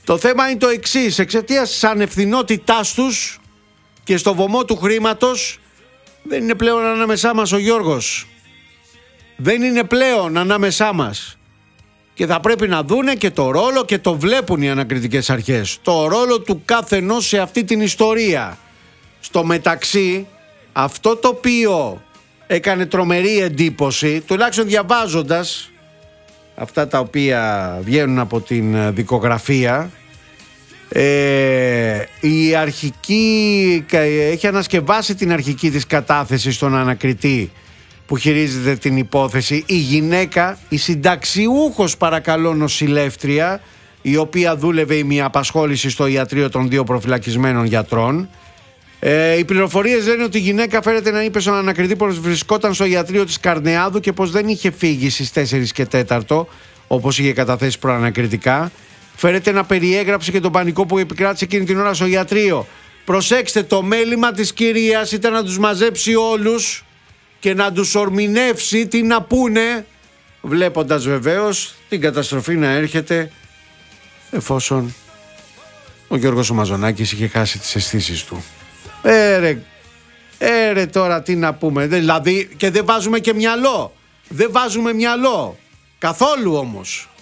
Το θέμα είναι το εξής. Εξαιτίας της ανευθυνότητάς τους και στο βωμό του χρήματος, δεν είναι πλέον ανάμεσά μας ο Γιώργος. Δεν είναι πλέον ανάμεσά μας. Και θα πρέπει να δούνε και το ρόλο, και το βλέπουν οι ανακριτικές αρχές, το ρόλο του καθενός σε αυτή την ιστορία. Στο μεταξύ, αυτό το οποίο έκανε τρομερή εντύπωση, τουλάχιστον διαβάζοντας αυτά τα οποία βγαίνουν από την δικογραφία, η αρχική έχει ανασκευάσει την αρχική της κατάθεση στον ανακριτή που χειρίζεται την υπόθεση, η γυναίκα, η συνταξιούχος παρακαλώ νοσηλεύτρια, η οποία δούλευε ημιαπασχόληση στο ιατρείο των 2 προφυλακισμένων γιατρών. Οι πληροφορίες λένε ότι η γυναίκα φέρεται να είπε στον ανακριτή πως βρισκόταν στο ιατρείο της Καρνεάδου και πως δεν είχε φύγει στις 4 και 4, όπως είχε καταθέσει προανακριτικά. Φέρεται να περιέγραψε και τον πανικό που επικράτησε εκείνη την ώρα στο ιατρείο. Προσέξτε, το μέλημα της κυρίας ήταν να τους μαζέψει όλους και να τους ορμηνεύσει τι να πούνε, βλέποντας βεβαίως την καταστροφή να έρχεται εφόσον ο Γιώργος ο Μαζονάκης είχε χάσει τις αισθήσεις του. Ρε τώρα τι να πούμε, δηλαδή, και δεν βάζουμε και μυαλό. Δεν βάζουμε μυαλό καθόλου όμως.